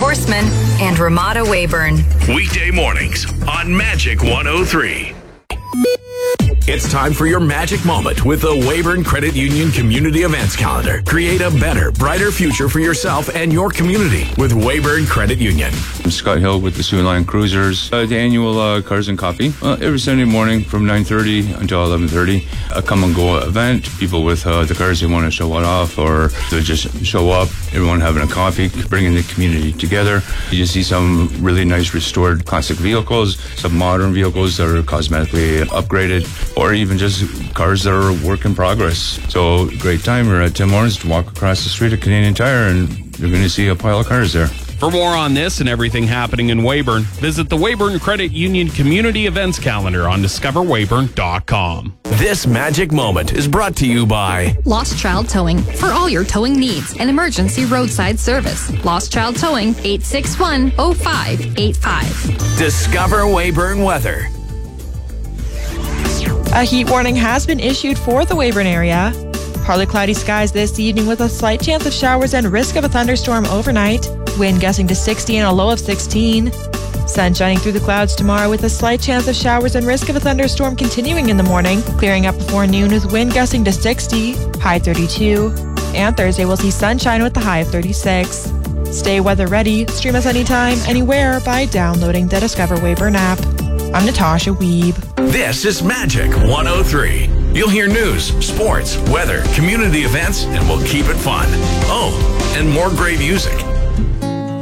Horseman, and Ramada Weyburn. Weekday mornings on Magic 103. It's time for your magic moment with the Weyburn Credit Union Community Events Calendar. Create a better, brighter future for yourself and your community with Weyburn Credit Union. I'm Scott Hill with the Sioux Line Cruisers. The annual Cars and Coffee. Every Sunday morning from 9:30 until 11:30. A come and go event. People with the cars they want to show it off or they just show up. Everyone having a coffee, bringing the community together. You see some really nice restored classic vehicles, some modern vehicles that are cosmetically upgraded, or even just cars that are work in progress. So great time. We're at Tim Hortons to walk across the street at Canadian Tire and you're going to see a pile of cars there. For more on this and everything happening in Weyburn, visit the Weyburn Credit Union Community Events Calendar on discoverweyburn.com. This magic moment is brought to you by Lost Child Towing. For all your towing needs and emergency roadside service. Lost Child Towing, 861-0585. Discover Weyburn Weather. A heat warning has been issued for the Weyburn area. Partly cloudy skies this evening with a slight chance of showers and risk of a thunderstorm overnight. Wind gusting to 60 and a low of 16. Sun shining through the clouds tomorrow with a slight chance of showers and risk of a thunderstorm continuing in the morning. Clearing up before noon with wind gusting to 60, high 32. And Thursday we'll see sunshine with the high of 36. Stay weather ready. Stream us anytime, anywhere by downloading the Discover Weyburn app. I'm Natasha Weeb. This is Magic 103. You'll hear news, sports, weather, community events, and we'll keep it fun. Oh, and more great music.